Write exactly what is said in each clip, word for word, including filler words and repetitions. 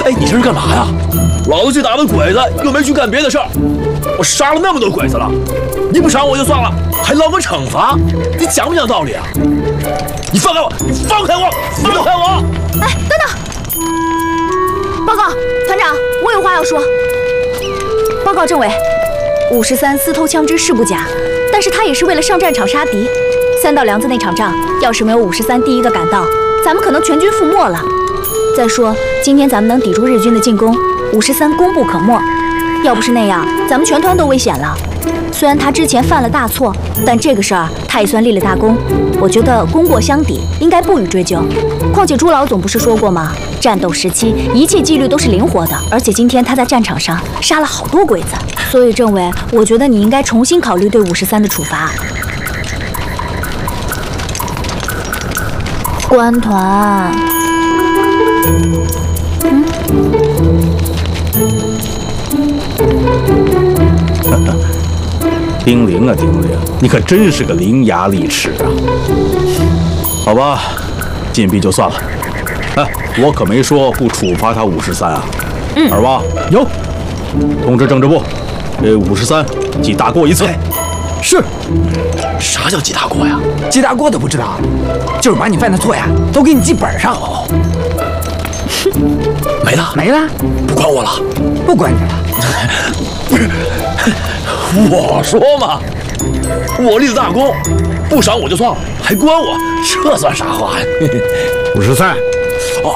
哎，你这是干嘛呀？老子去打的鬼子，又没去干别的事儿。我杀了那么多鬼子了，你不赏我就算了，还捞个惩罚，你讲不讲道理啊？你放开我！你放开我！放开我！ 哎，等等！报告团长，我有话要说。报告政委，五十三私偷枪支是不假，但是他也是为了上战场杀敌。三道梁子那场仗，要是没有五十三第一个赶到，咱们可能全军覆没了。再说，今天咱们能抵住日军的进攻，五十三功不可没。要不是那样，咱们全团都危险了。虽然他之前犯了大错，但这个事儿他也算立了大功。我觉得功过相抵，应该不予追究。况且朱老总不是说过吗？战斗时期一切纪律都是灵活的，而且今天他在战场上杀了好多鬼子，所以政委，我觉得你应该重新考虑对五十三的处罚。关团，嗯。 丁玲啊，丁玲，你可真是个伶牙俐齿啊！好吧，禁闭就算了。哎，我可没说不处罚他五十三啊。 嗯， 二娃有，通知政治部，给五十三记大过一次。 是。啥叫记大过呀？ 记大过都不知道，就是把你犯的错呀，都给你记本上。哦。 没了， 没了， 不管我了， 不管你了。 我说嘛，我立了大功，不赏我就算了，还关我，这算啥话呀？ 五十三， 哦，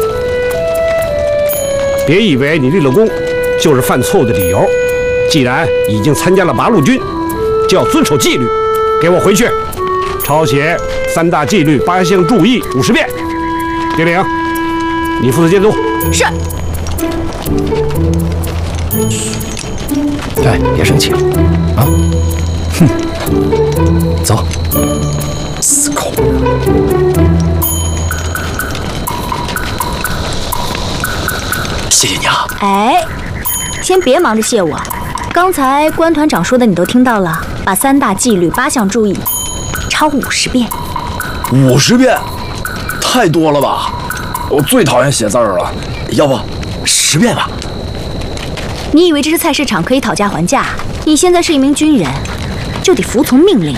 别以为你立了功就是犯错误的理由。既然已经参加了八路军，就要遵守纪律。给我回去，抄写三大纪律八项注意五十遍。丁玲，你负责监督。 是。 哎，别生气了啊！哼，走，死狗！谢谢你啊！ 哎，先别忙着谢我，刚才关团长说的你都听到了，把三大纪律八项注意抄五十遍。 五十遍，太多了吧？我最讨厌写字儿了，要不十遍吧？ 你以为这是菜市场可以讨价还价？你现在是一名军人，就得服从命令。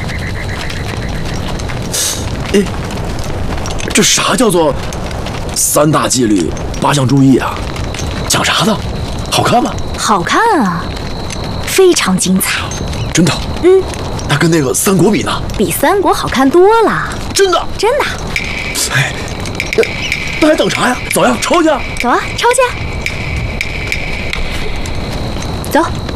哎，这啥叫做三大纪律八项注意啊？讲啥的？好看吗？ 好看啊，非常精彩。 真的？ 嗯。 那跟那个三国比呢？ 比三国好看多了。 真的？ 真的。 哎，那还等啥呀？走呀，抄去！ 走啊，抄去！走。